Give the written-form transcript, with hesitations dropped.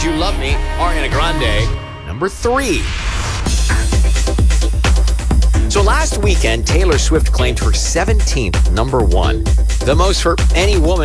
Would You Love Me, Ariana Grande, number 3. So last weekend, Taylor Swift claimed her 17th number 1, the most for any woman